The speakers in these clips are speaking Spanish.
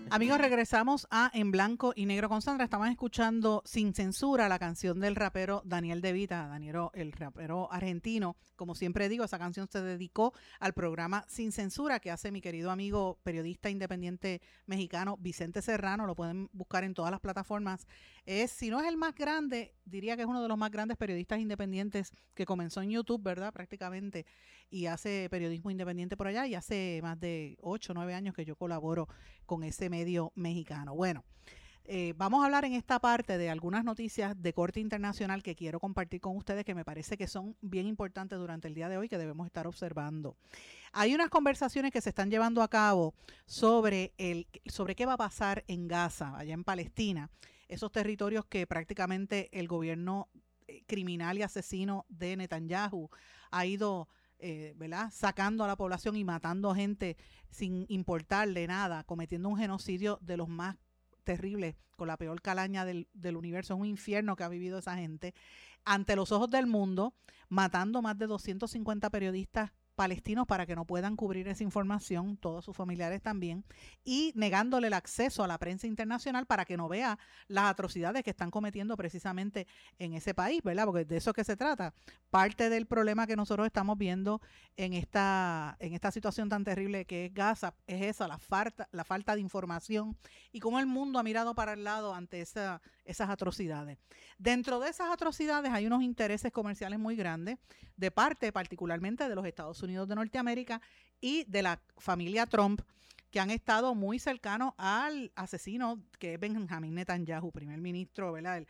Amigos, regresamos a En Blanco y Negro con Sandra. Estaban escuchando Sin Censura, la canción del rapero Daniel De Vita, Daniel, el rapero argentino. Como siempre digo, esa canción se dedicó al programa Sin Censura que hace mi querido amigo periodista independiente mexicano Vicente Serrano. Lo pueden buscar en todas las plataformas. Si no es el más grande, diría que es uno de los más grandes periodistas independientes que comenzó en YouTube, ¿verdad? Prácticamente. Y hace periodismo independiente por allá. Y hace más de 8 o 9 años que yo colaboro con ese medio mexicano. Bueno, vamos a hablar en esta parte de algunas noticias de corte internacional que quiero compartir con ustedes que me parece que son bien importantes durante el día de hoy que debemos estar observando. Hay unas conversaciones que se están llevando a cabo sobre qué va a pasar en Gaza, allá en Palestina, esos territorios que prácticamente el gobierno criminal y asesino de Netanyahu ha ido ¿verdad? Sacando a la población y matando gente sin importarle nada, cometiendo un genocidio de los más terribles, con la peor calaña del universo. Es un infierno que ha vivido esa gente ante los ojos del mundo, matando más de 250 periodistas palestinos para que no puedan cubrir esa información, todos sus familiares también, y negándole el acceso a la prensa internacional para que no vea las atrocidades que están cometiendo precisamente en ese país, ¿verdad? Porque de eso es que se trata. Parte del problema que nosotros estamos viendo en esta situación tan terrible que es Gaza es esa, la falta de información y cómo el mundo ha mirado para el lado ante esas atrocidades. Dentro de esas atrocidades hay unos intereses comerciales muy grandes de parte particularmente de los Estados Unidos de Norteamérica y de la familia Trump, que han estado muy cercanos al asesino que es Benjamin Netanyahu, primer ministro, ¿verdad?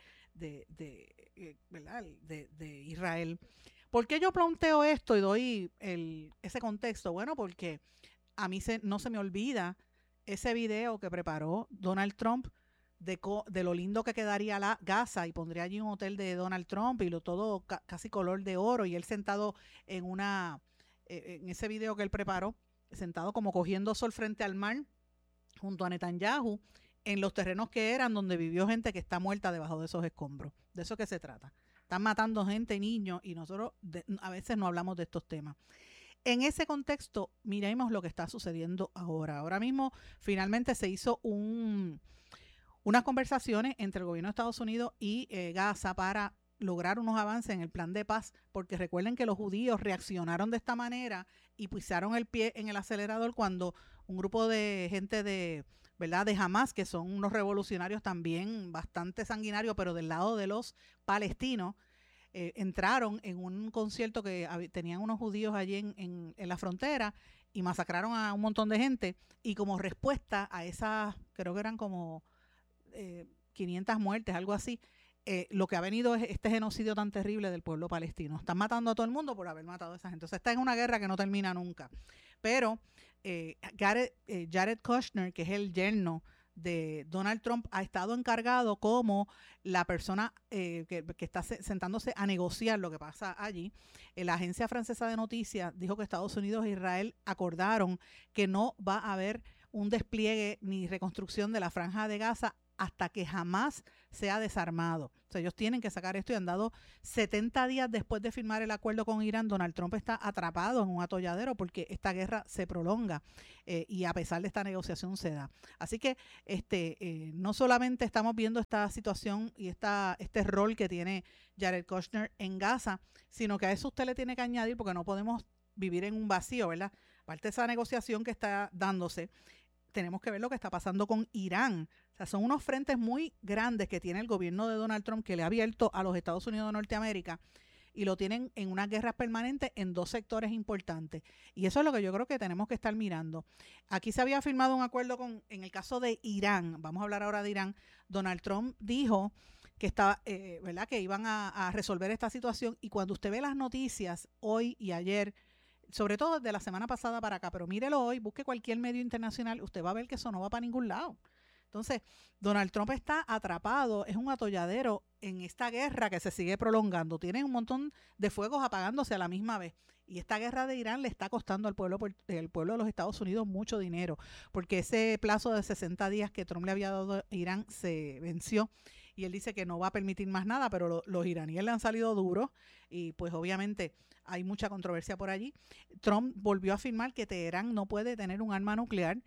¿verdad? De Israel. ¿Por qué yo planteo esto y doy ese contexto? Bueno, porque a mí no se me olvida ese video que preparó Donald Trump de lo lindo que quedaría la Gaza y pondría allí un hotel de Donald Trump y todo casi color de oro y él sentado en ese video que él preparó, sentado como cogiendo sol frente al mar junto a Netanyahu en los terrenos que eran donde vivió gente que está muerta debajo de esos escombros. De eso que se trata. Están matando gente, niños, y nosotros a veces no hablamos de estos temas. En ese contexto, miremos lo que está sucediendo ahora. Ahora mismo, finalmente se hizo unas conversaciones entre el gobierno de Estados Unidos y Gaza para lograr unos avances en el plan de paz, porque recuerden que los judíos reaccionaron de esta manera y pisaron el pie en el acelerador cuando un grupo de gente ¿verdad? De Hamas, que son unos revolucionarios también bastante sanguinarios, pero del lado de los palestinos, entraron en un concierto que tenían unos judíos allí en la frontera y masacraron a un montón de gente y como respuesta a esas, creo que eran como 500 muertes, algo así, lo que ha venido es este genocidio tan terrible del pueblo palestino. Están matando a todo el mundo por haber matado a esa gente. Entonces está en una guerra que no termina nunca. Pero Jared Kushner, que es el yerno de Donald Trump, ha estado encargado como la persona que está sentándose a negociar lo que pasa allí. La agencia francesa de noticias dijo que Estados Unidos e Israel acordaron que no va a haber un despliegue ni reconstrucción de la franja de Gaza hasta que jamás sea desarmado. O sea, ellos tienen que sacar esto y han dado 70 días después de firmar el acuerdo con Irán. Donald Trump está atrapado en un atolladero porque esta guerra se prolonga y a pesar de esta negociación se da. Así que no solamente estamos viendo esta situación y este rol que tiene Jared Kushner en Gaza, sino que a eso usted le tiene que añadir porque no podemos vivir en un vacío, ¿verdad? Aparte de esa negociación que está dándose, tenemos que ver lo que está pasando con Irán. O sea, son unos frentes muy grandes que tiene el gobierno de Donald Trump que le ha abierto a los Estados Unidos de Norteamérica y lo tienen en unas guerras permanentes en dos sectores importantes. Y eso es lo que yo creo que tenemos que estar mirando. Aquí se había firmado un acuerdo en el caso de Irán, vamos a hablar ahora de Irán. Donald Trump dijo que estaba, ¿verdad? Que iban a resolver esta situación y cuando usted ve las noticias hoy y ayer, sobre todo desde la semana pasada para acá, pero mírelo hoy, busque cualquier medio internacional, usted va a ver que eso no va para ningún lado. Entonces, Donald Trump está atrapado, es un atolladero en esta guerra que se sigue prolongando. Tienen un montón de fuegos apagándose a la misma vez. Y esta guerra de Irán le está costando al pueblo de los Estados Unidos mucho dinero, porque ese plazo de 60 días que Trump le había dado a Irán se venció y él dice que no va a permitir más nada, pero los iraníes le han salido duros y pues obviamente hay mucha controversia por allí. Trump volvió a afirmar que Teherán no puede tener un arma nuclear.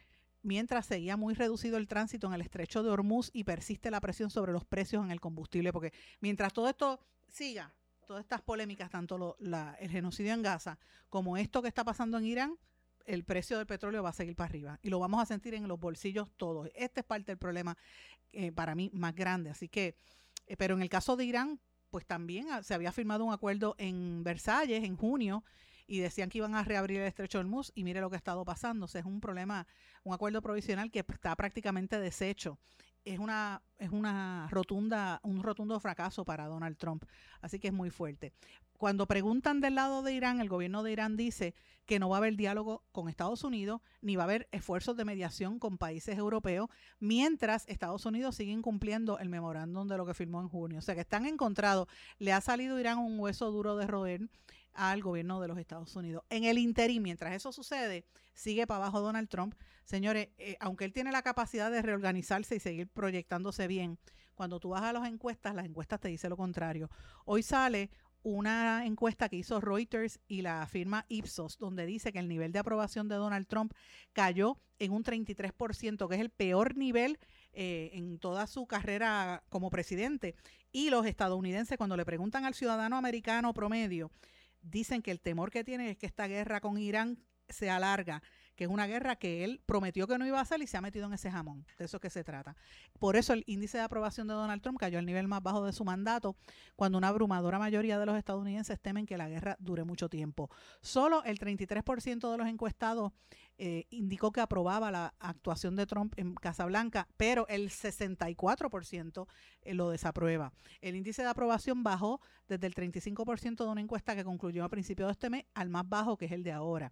mientras seguía muy reducido el tránsito en el estrecho de Hormuz y persiste la presión sobre los precios en el combustible, porque mientras todo esto siga, todas estas polémicas, tanto el genocidio en Gaza como esto que está pasando en Irán, el precio del petróleo va a seguir para arriba y lo vamos a sentir en los bolsillos todos. Este es parte del problema para mí más grande. Así que, pero en el caso de Irán, pues también se había firmado un acuerdo en Versalles en junio y decían que iban a reabrir el estrecho de Hormuz y mire lo que ha estado pasando. O sea, es un problema, un acuerdo provisional que está prácticamente deshecho. Es un rotundo fracaso para Donald Trump. Así que es muy fuerte. Cuando preguntan del lado de Irán, el gobierno de Irán dice que no va a haber diálogo con Estados Unidos, ni va a haber esfuerzos de mediación con países europeos, mientras Estados Unidos sigue incumpliendo el memorándum de lo que firmó en junio. O sea que están encontrados. Le ha salido Irán un hueso duro de roer al gobierno de los Estados Unidos. En el interín, mientras eso sucede, sigue para abajo Donald Trump. Señores, aunque él tiene la capacidad de reorganizarse y seguir proyectándose bien, cuando tú vas a las encuestas te dicen lo contrario. Hoy sale una encuesta que hizo Reuters y la firma Ipsos, donde dice que el nivel de aprobación de Donald Trump cayó en un 33%, que es el peor nivel en toda su carrera como presidente. Y los estadounidenses, cuando le preguntan al ciudadano americano promedio, dicen que el temor que tienen es que esta guerra con Irán se alarga, que es una guerra que él prometió que no iba a hacer y se ha metido en ese jamón. De eso es que se trata. Por eso el índice de aprobación de Donald Trump cayó al nivel más bajo de su mandato, cuando una abrumadora mayoría de los estadounidenses temen que la guerra dure mucho tiempo. Solo el 33% de los encuestados indicó que aprobaba la actuación de Trump en Casa Blanca, pero el 64% lo desaprueba. El índice de aprobación bajó desde el 35% de una encuesta que concluyó a principios de este mes al más bajo, que es el de ahora.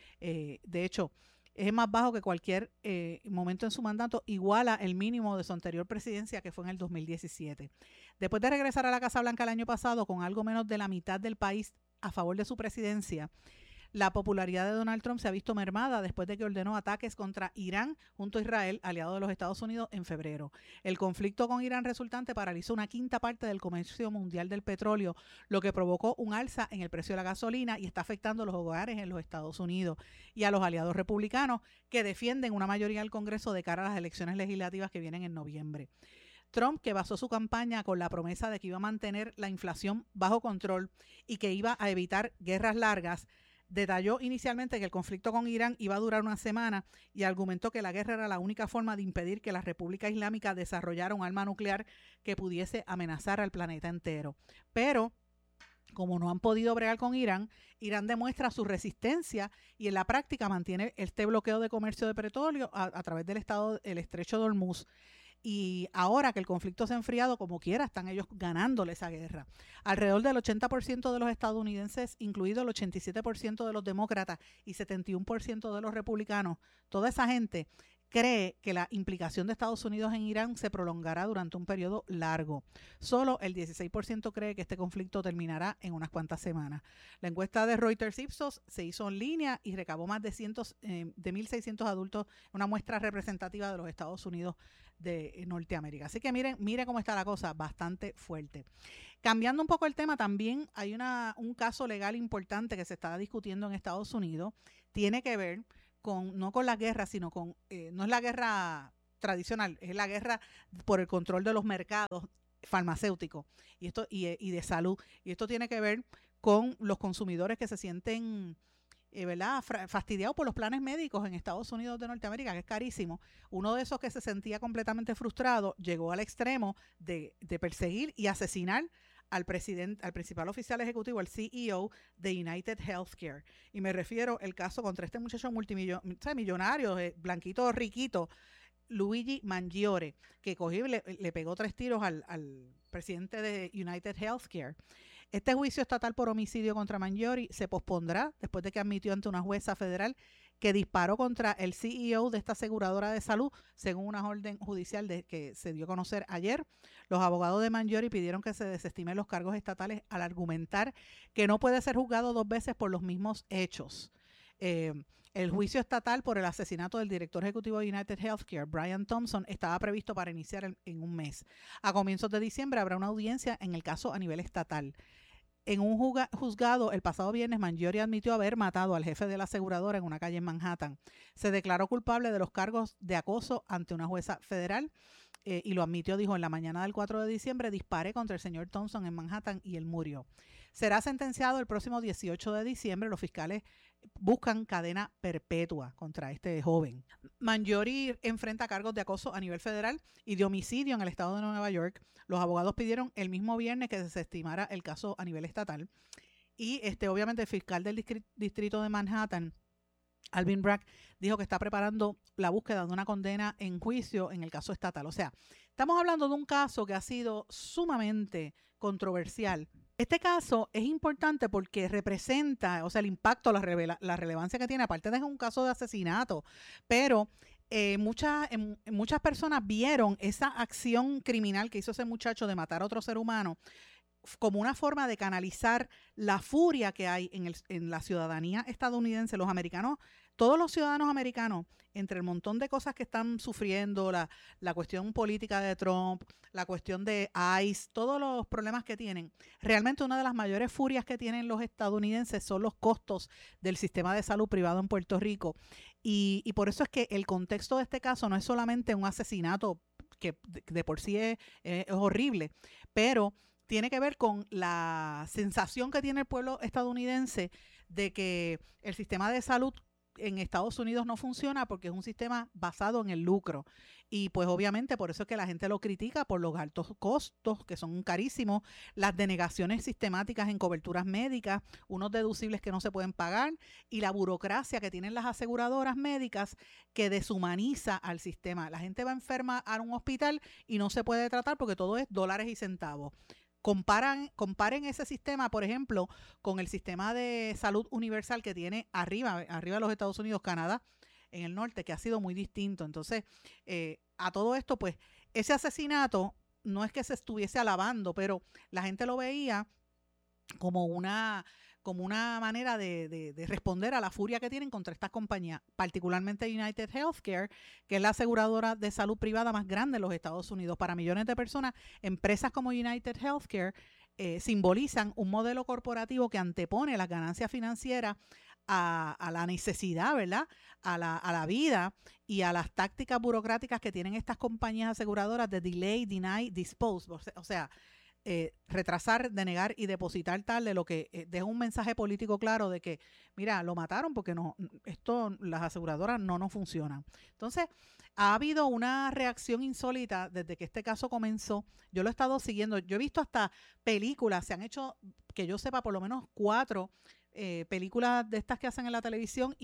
De hecho, es más bajo que cualquier momento en su mandato, iguala el mínimo de su anterior presidencia, que fue en el 2017. Después de regresar a la Casa Blanca el año pasado con algo menos de la mitad del país a favor de su presidencia, la popularidad de Donald Trump se ha visto mermada después de que ordenó ataques contra Irán junto a Israel, aliado de los Estados Unidos, en febrero. El conflicto con Irán resultante paralizó una quinta parte del comercio mundial del petróleo, lo que provocó un alza en el precio de la gasolina y está afectando a los hogares en los Estados Unidos y a los aliados republicanos que defienden una mayoría del Congreso de cara a las elecciones legislativas que vienen en noviembre. Trump, que basó su campaña con la promesa de que iba a mantener la inflación bajo control y que iba a evitar guerras largas, detalló inicialmente que el conflicto con Irán iba a durar una semana y argumentó que la guerra era la única forma de impedir que la República Islámica desarrollara un arma nuclear que pudiese amenazar al planeta entero. Pero como no han podido bregar con Irán, Irán demuestra su resistencia y en la práctica mantiene este bloqueo de comercio de petróleo a través del estrecho de Hormuz. Y ahora que el conflicto se ha enfriado, como quiera, están ellos ganándole esa guerra. Alrededor del 80% de los estadounidenses, incluido el 87% de los demócratas y 71% de los republicanos, toda esa gente cree que la implicación de Estados Unidos en Irán se prolongará durante un periodo largo. Solo el 16% cree que este conflicto terminará en unas cuantas semanas. La encuesta de Reuters Ipsos se hizo en línea y recabó más de 1.600 adultos, una muestra representativa de los Estados Unidos de Norteamérica. Así que miren cómo está la cosa, bastante fuerte. Cambiando un poco el tema, también hay un caso legal importante que se está discutiendo en Estados Unidos. Tiene que ver no con la guerra, sino con, no es la guerra tradicional, es la guerra por el control de los mercados farmacéuticos y de salud. Y esto tiene que ver con los consumidores que se sienten ¿verdad? Fastidiados por los planes médicos en Estados Unidos de Norteamérica, que es carísimo. Uno de esos que se sentía completamente frustrado llegó al extremo de perseguir y asesinar al principal oficial ejecutivo, el CEO de United Healthcare. Y me refiero al caso contra este muchacho multimillonario, blanquito, riquito, Luigi Mangiore, que cogió y le pegó 3 tiros al presidente de United Healthcare. Este juicio estatal por homicidio contra Mangiore se pospondrá después de que admitió ante una jueza federal que disparó contra el CEO de esta aseguradora de salud, según una orden judicial que se dio a conocer ayer. Los abogados de Mangiore pidieron que se desestimen los cargos estatales al argumentar que no puede ser juzgado 2 veces por los mismos hechos. El juicio estatal por el asesinato del director ejecutivo de United Healthcare, Brian Thompson, estaba previsto para iniciar en un mes. A comienzos de diciembre habrá una audiencia en el caso a nivel estatal. En un juzgado el pasado viernes, Mangiore admitió haber matado al jefe de la aseguradora en una calle en Manhattan. Se declaró culpable de los cargos de acoso ante una jueza federal y lo admitió, dijo, en la mañana del 4 de diciembre disparé contra el señor Thompson en Manhattan y él murió. Será sentenciado el próximo 18 de diciembre. Los fiscales buscan cadena perpetua contra este joven. Mangiore enfrenta cargos de acoso a nivel federal y de homicidio en el estado de Nueva York. Los abogados pidieron el mismo viernes que se estimara el caso a nivel estatal. Y obviamente el fiscal del distrito de Manhattan, Alvin Bragg, dijo que está preparando la búsqueda de una condena en juicio en el caso estatal. O sea, estamos hablando de un caso que ha sido sumamente controversial. Este caso es importante porque representa, o sea, el impacto, la relevancia que tiene, aparte de que es un caso de asesinato, pero muchas personas vieron esa acción criminal que hizo ese muchacho de matar a otro ser humano como una forma de canalizar la furia que hay en la ciudadanía estadounidense, los americanos, todos los ciudadanos americanos, entre el montón de cosas que están sufriendo, la cuestión política de Trump, la cuestión de ICE, todos los problemas que tienen. Realmente una de las mayores furias que tienen los estadounidenses son los costos del sistema de salud privado en Puerto Rico. Y por eso es que el contexto de este caso no es solamente un asesinato que de por sí es horrible, pero tiene que ver con la sensación que tiene el pueblo estadounidense de que el sistema de salud en Estados Unidos no funciona porque es un sistema basado en el lucro. Y pues obviamente por eso es que la gente lo critica por los altos costos, que son carísimos, las denegaciones sistemáticas en coberturas médicas, unos deducibles que no se pueden pagar y la burocracia que tienen las aseguradoras médicas que deshumaniza al sistema. La gente va enferma a un hospital y no se puede tratar porque todo es dólares y centavos. Comparen ese sistema, por ejemplo, con el sistema de salud universal que tiene arriba de los Estados Unidos, Canadá, en el norte, que ha sido muy distinto. Entonces, a todo esto, pues, ese asesinato no es que se estuviese alabando, pero la gente lo veía como una manera de responder a la furia que tienen contra estas compañías, particularmente United Healthcare, que es la aseguradora de salud privada más grande en los Estados Unidos. Para millones de personas, empresas como United Healthcare simbolizan un modelo corporativo que antepone las ganancias financieras a la necesidad, ¿verdad? A la vida y a las tácticas burocráticas que tienen estas compañías aseguradoras de delay, deny, dispose. O sea, retrasar, denegar y depositar tal, de lo que deja un mensaje político claro de que, mira, lo mataron porque las aseguradoras no nos funcionan. Entonces, ha habido una reacción insólita desde que este caso comenzó. Yo lo he estado siguiendo, yo he visto hasta películas, se han hecho, que yo sepa, por lo menos 4 películas de estas que hacen en la televisión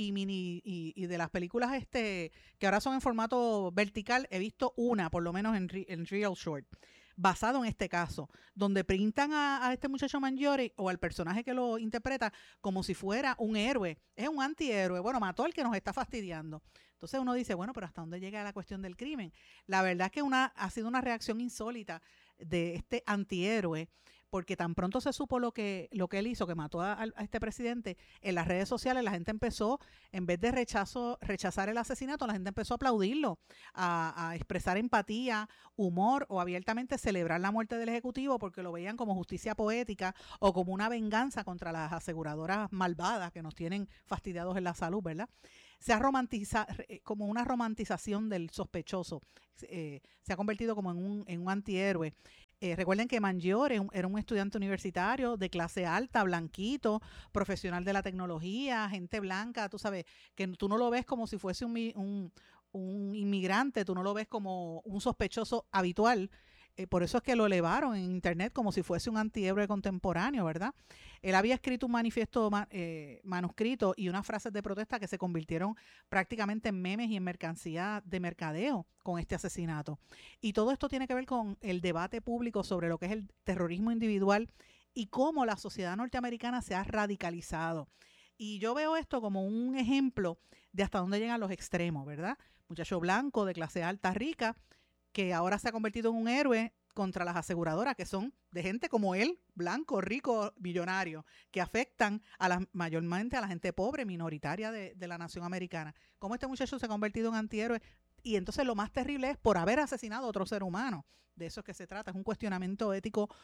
y de las películas que ahora son en formato vertical, he visto una, por lo menos en Real Short, basado en este caso, donde pintan a este muchacho Mangiore o al personaje que lo interpreta como si fuera un héroe. Es un antihéroe. Bueno, mató al que nos está fastidiando. Entonces uno dice, bueno, pero ¿hasta dónde llega la cuestión del crimen? La verdad es que ha sido una reacción insólita de este antihéroe, porque tan pronto se supo lo que él hizo, que mató a este presidente, en las redes sociales la gente empezó, en vez de rechazar el asesinato, la gente empezó a aplaudirlo, a expresar empatía, humor o abiertamente celebrar la muerte del ejecutivo porque lo veían como justicia poética o como una venganza contra las aseguradoras malvadas que nos tienen fastidiados en la salud, ¿verdad? Se ha romantizado como una romantización del sospechoso, se ha convertido como en un antihéroe. Recuerden que Mangiore era un estudiante universitario de clase alta, blanquito, profesional de la tecnología, gente blanca, tú sabes, que tú no lo ves como si fuese un inmigrante, tú no lo ves como un sospechoso habitual. Por eso es que lo elevaron en internet como si fuese un antihéroe contemporáneo, ¿verdad? Él había escrito un manifiesto manuscrito y unas frases de protesta que se convirtieron prácticamente en memes y en mercancía de mercadeo con este asesinato. Y todo esto tiene que ver con el debate público sobre lo que es el terrorismo individual y cómo la sociedad norteamericana se ha radicalizado. Y yo veo esto como un ejemplo de hasta dónde llegan los extremos, ¿verdad? Muchacho blanco de clase alta, rica, que ahora se ha convertido en un héroe contra las aseguradoras, que son de gente como él, blanco, rico, millonario, que afectan mayormente a la gente pobre, minoritaria de la nación americana. ¿Cómo este muchacho se ha convertido en antihéroe? Y entonces lo más terrible es por haber asesinado a otro ser humano. De eso es que se trata, es un cuestionamiento ético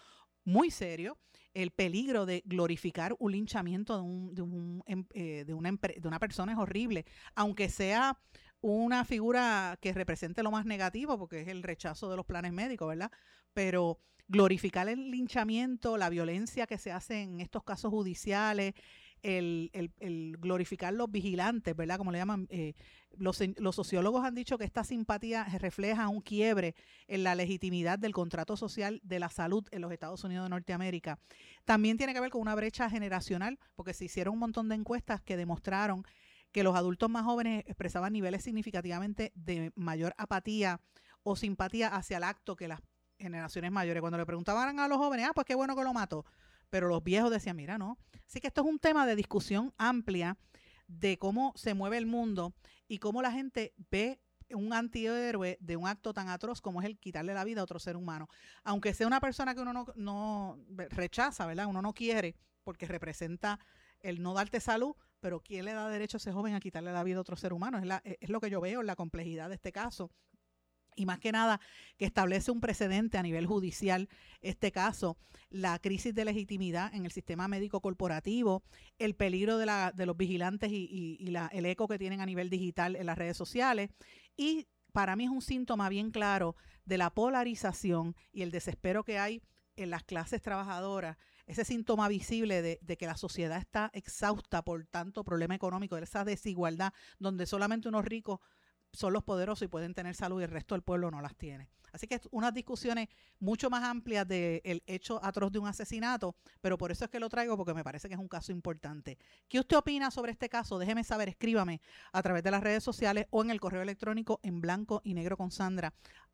muy serio. El peligro de glorificar un linchamiento de una persona es horrible, aunque sea una figura que represente lo más negativo, porque es el rechazo de los planes médicos, ¿verdad? Pero glorificar el linchamiento, la violencia que se hace en estos casos judiciales, el glorificar los vigilantes, ¿verdad? Como le llaman, los sociólogos han dicho que esta simpatía refleja un quiebre en la legitimidad del contrato social de la salud en los Estados Unidos de Norteamérica. También tiene que ver con una brecha generacional, porque se hicieron un montón de encuestas que demostraron que los adultos más jóvenes expresaban niveles significativamente de mayor apatía o simpatía hacia el acto que las generaciones mayores. Cuando le preguntaban a los jóvenes, pues qué bueno que lo mató, pero los viejos decían, mira, no. Así que esto es un tema de discusión amplia de cómo se mueve el mundo y cómo la gente ve un antihéroe de un acto tan atroz como es el quitarle la vida a otro ser humano. Aunque sea una persona que uno no rechaza, ¿verdad? Uno no quiere porque representa el no darte salud, pero ¿quién le da derecho a ese joven a quitarle la vida a otro ser humano? Es lo que yo veo en la complejidad de este caso. Y más que nada, que establece un precedente a nivel judicial, este caso, la crisis de legitimidad en el sistema médico corporativo, el peligro de los vigilantes y el eco que tienen a nivel digital en las redes sociales. Y para mí es un síntoma bien claro de la polarización y el desespero que hay en las clases trabajadoras, ese síntoma visible de que la sociedad está exhausta por tanto problema económico, de esa desigualdad donde solamente unos ricos son los poderosos y pueden tener salud y el resto del pueblo no las tiene. Así que es unas discusiones mucho más amplias del hecho atroz de un asesinato, pero por eso es que lo traigo, porque me parece que es un caso importante. ¿Qué usted opina sobre este caso? Déjeme saber, escríbame a través de las redes sociales o en el correo electrónico en blanco y negro con Sandra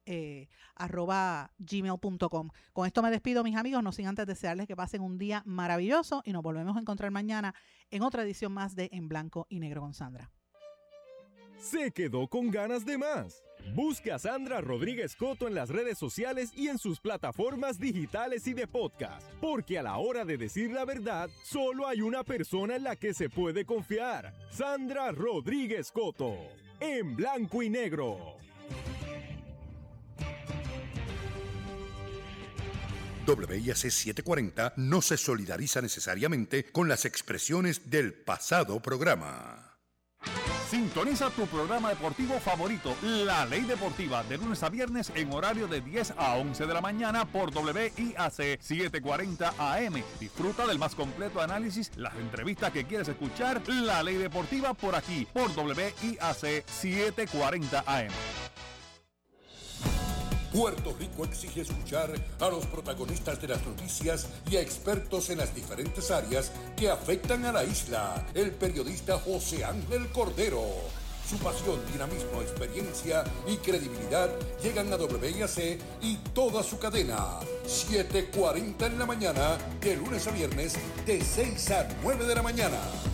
@gmail.com. Con esto me despido, mis amigos, no sin antes desearles que pasen un día maravilloso y nos volvemos a encontrar mañana en otra edición más de En Blanco y Negro con Sandra. ¿Se quedó con ganas de más? Busca a Sandra Rodríguez Coto en las redes sociales y en sus plataformas digitales y de podcast, porque a la hora de decir la verdad, solo hay una persona en la que se puede confiar: Sandra Rodríguez Coto, en blanco y negro. WIAC 740 no se solidariza necesariamente con las expresiones del pasado programa. Sintoniza tu programa deportivo favorito, La Ley Deportiva, de lunes a viernes en horario de 10 a 11 de la mañana por WIAC 740 AM. Disfruta del más completo análisis, las entrevistas que quieres escuchar. La Ley Deportiva por aquí, por WIAC 740 AM. Puerto Rico exige escuchar a los protagonistas de las noticias y a expertos en las diferentes áreas que afectan a la isla. El periodista José Ángel Cordero. Su pasión, dinamismo, experiencia y credibilidad llegan a WIAC y toda su cadena. 7:40 en la mañana, de lunes a viernes, de 6 a 9 de la mañana.